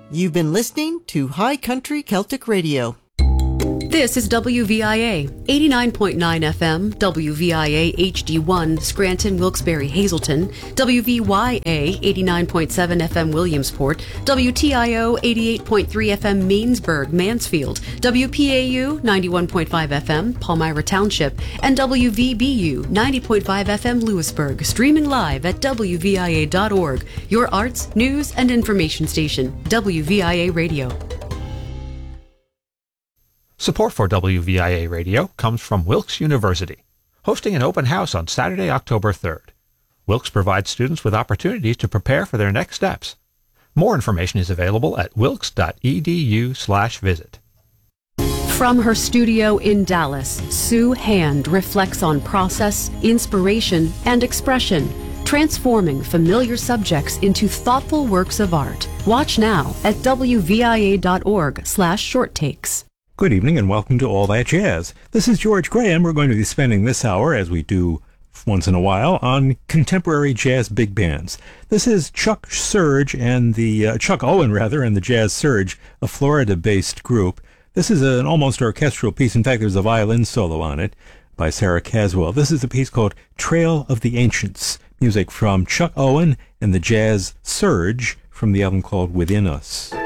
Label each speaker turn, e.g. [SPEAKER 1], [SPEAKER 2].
[SPEAKER 1] You've been listening to High Country Celtic Radio.
[SPEAKER 2] This is WVIA, 89.9 FM, WVIA HD1, Scranton, Wilkes-Barre, Hazleton, WVYA, 89.7 FM, Williamsport, WTIO, 88.3 FM, Mainsburg, Mansfield, WPAU, 91.5 FM, Palmyra Township, and WVBU, 90.5 FM, Lewisburg, streaming live at WVIA.org, your arts, news, and information station, WVIA Radio.
[SPEAKER 3] Support for WVIA Radio comes from Wilkes University, hosting an open house on Saturday, October 3rd. Wilkes provides students with opportunities to prepare for their next steps. More information is available at wilkes.edu/visit.
[SPEAKER 2] From her studio in Dallas, Sue Hand reflects on process, inspiration, and expression, transforming familiar subjects into thoughtful works of art. Watch now at wvia.org/short takes.
[SPEAKER 4] Good evening and welcome to All That Jazz. This is George Graham. We're going to be spending this hour, as we do once in a while, on contemporary jazz big bands. This is Chuck Owen, and the Jazz Surge, a Florida-based group. This is an almost orchestral piece. In fact, there's a violin solo on it by Sarah Caswell. This is a piece called Trail of the Ancients, music from Chuck Owen and the Jazz Surge from the album called Within Us.